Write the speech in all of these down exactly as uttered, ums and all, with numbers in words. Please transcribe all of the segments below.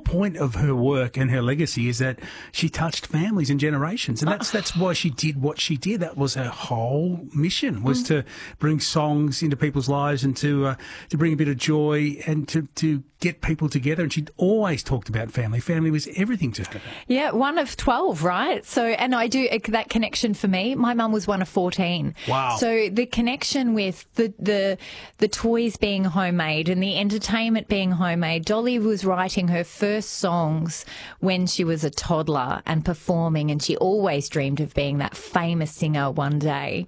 point of her work and her legacy is that she touched families and generations, and that's that's why she did what she did. That was her whole mission, was mm. to bring songs into people's lives and to uh, to bring a bit of joy and to, to get people together. And she always talked about family. Family was everything to her. Yeah, one of twelve, right? So, and I do, that connection for me, my mum was one of fourteen. Wow. So the connection with the, the, the toys being homemade and the entertainment being homemade. Dolly was writing her first songs when she was a toddler and performing, and she always dreamed of being that famous singer one day.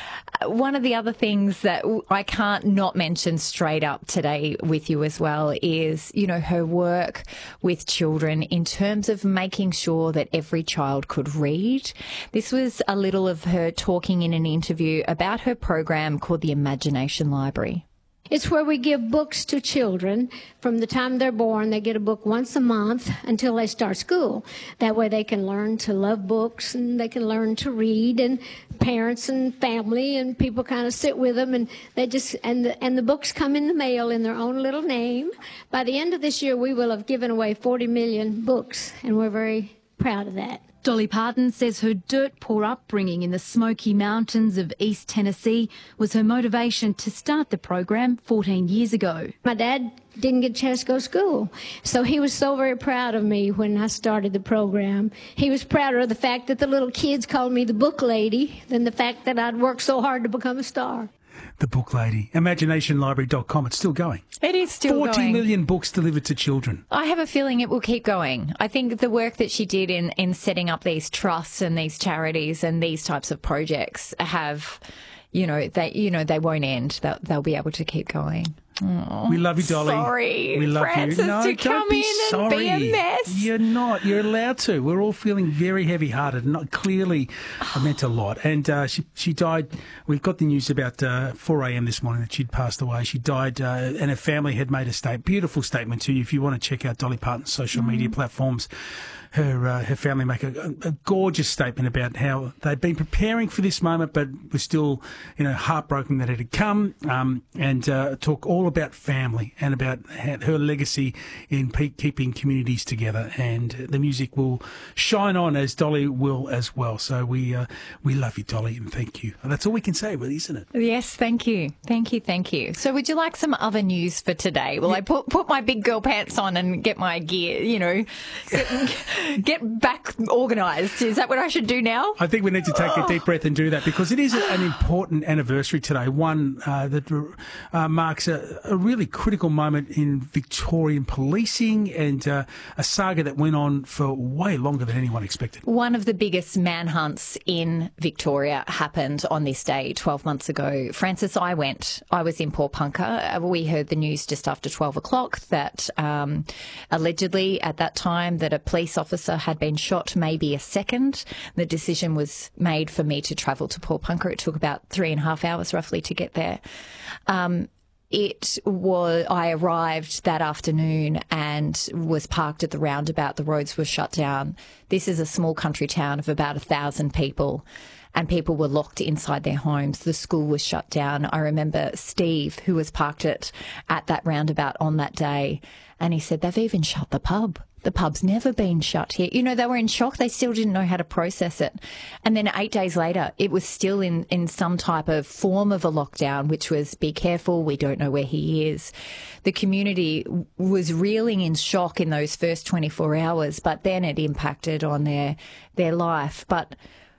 One of the other things that I can't not mention straight up today with you as well is, you know, her work with children in terms of making sure that every child could read. This was a little of her talking in an interview about her program called the Imagination Library. It's where we give books to children from the time they're born. They get a book once a month until they start school. That way they can learn to love books and they can learn to read, and parents and family and people kind of sit with them, and they just and the, and the books come in the mail in their own little name. By the end of this year, we will have given away forty million books, and we're very proud of that. Dolly Parton says her dirt-poor upbringing in the Smoky Mountains of East Tennessee was her motivation to start the program fourteen years ago. My dad didn't get a chance to go to school, so he was so very proud of me when I started the program. He was prouder of the fact that the little kids called me the book lady than the fact that I'd worked so hard to become a star. The book lady. imagination library dot com. It's still going. It is still forty going. forty million books delivered to children. I have a feeling it will keep going. I think the work that she did in, in setting up these trusts and these charities and these types of projects have, you know, they, you know, they won't end. They'll, they'll be able to keep going. Oh, we love you, Dolly. Sorry, we love Frances, you. No, to don't come be in sorry. and be a mess. You're not. You're allowed to. We're all feeling very heavy-hearted. Not clearly, I meant a lot. And uh, she she died. We got the news about uh, four a.m. this morning that she'd passed away. She died, uh, and her family had made a state beautiful statement to you. If you want to check out Dolly Parton's social mm. media platforms, her uh, her family make a, a gorgeous statement about how they'd been preparing for this moment, but were still, you know, heartbroken that it had come, um, and uh, talk all about family and about her legacy in pe- keeping communities together. And the music will shine on, as Dolly will as well. So we uh, we love you, Dolly, and thank you. And that's all we can say, really, isn't it? Yes, thank you, thank you, thank you. So would you like some other news for today? Will yeah. I put put my big girl pants on and get my gear, you know, get, get back organised? Is that what I should do now? I think we need to take oh. a deep breath and do that, because it is an important anniversary today, one uh, that uh, marks a, a really critical moment in Victorian policing, and uh, a saga that went on for way longer than anyone expected. One of the biggest manhunts in Victoria happened on this day twelve months ago. Frances, I went. I was in Porepunkah. We heard the news just after twelve o'clock that um, allegedly at that time that a police officer had been shot, maybe a second. The decision was made for me to travel to Porepunkah. It took about three and a half hours roughly to get there. Um, It was, I arrived that afternoon and was parked at the roundabout. The roads were shut down. This is a small country town of about a thousand people, and people were locked inside their homes. The school was shut down. I remember Steve, who was parked at, at that roundabout on that day, and he said, they've even shut the pub. The pub's never been shut here. You know, they were in shock. They still didn't know how to process it. And then eight days later, it was still in, in some type of form of a lockdown, which was, be careful, we don't know where he is. The community was reeling in shock in those first twenty-four hours, but then it impacted on their, their life. But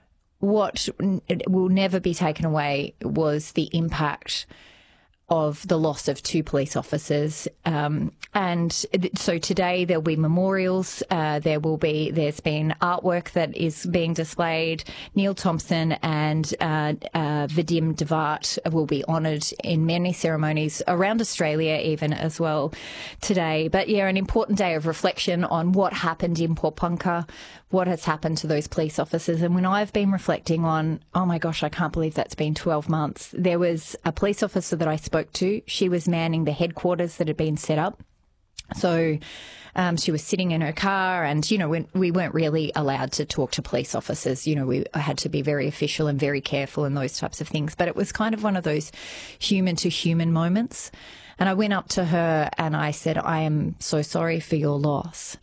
what will never be taken away was the impact of the loss of two police officers. Um, and so today there'll be memorials. Uh, there will be, there's been artwork that is being displayed. Neil Thompson and uh, uh, Vadim Devart will be honoured in many ceremonies around Australia even as well today. But yeah, an important day of reflection on what happened in Porepunkah, what has happened to those police officers. And when I've been reflecting on, oh my gosh, I can't believe that's been twelve months. There was a police officer that I spoke to. She was manning the headquarters that had been set up. So um, she was sitting in her car, and, you know, we, we weren't really allowed to talk to police officers. You know, we had to be very official and very careful and those types of things. But it was kind of one of those human to human moments. And I went up to her and I said, I am so sorry for your loss.